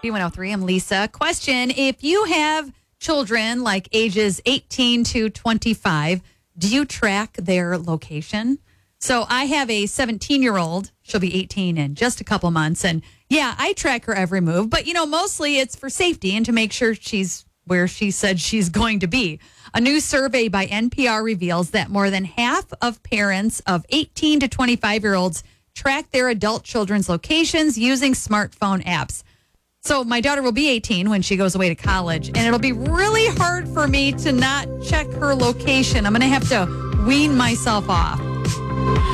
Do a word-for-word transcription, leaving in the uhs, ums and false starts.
B one oh three, I'm Lisa. Question, if you have children like ages eighteen to twenty-five, do you track their location? So I have a seventeen-year-old. She'll be eighteen in just a couple months. And yeah, I track her every move. But, you know, mostly it's for safety and to make sure she's where she said she's going to be. A new survey by N P R reveals that more than half of parents of eighteen to twenty-five-year-olds track their adult children's locations using smartphone apps. So my daughter will be eighteen when she goes away to college, and it'll be really hard for me to not check her location. I'm going to have to wean myself off.